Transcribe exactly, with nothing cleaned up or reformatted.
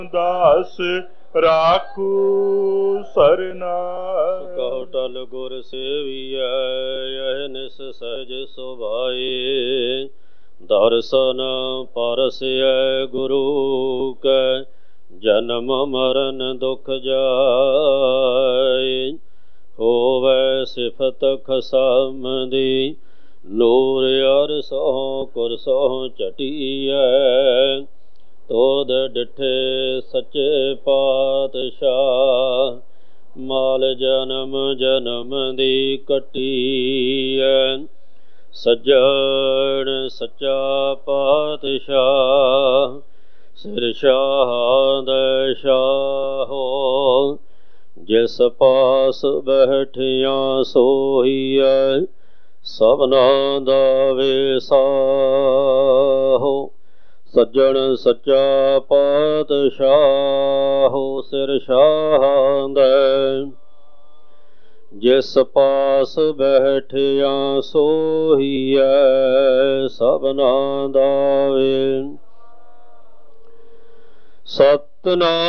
दास राखू सरना। कहो टल गुर सेविया यह निस सहज सुभाए। दर्शन परसय गुरु कै जन्म मरण दुख जाए। होवै सिफत खसमदी नूर अरसों कुरसों चटिया। तोद डिठे सच्चे पातशाह माल जन्म जन्म दी कटीऐ। सज्जन सच्चा पातशाह सिर शाह दै शाहो। जिस पास बैठिया सोईऐ सबना दा वेसाहो। सज्जन सच्चा पातशाह सिर शाह दै। जिस पास बैठिया सोईऐ सबना दा वे। सतनाम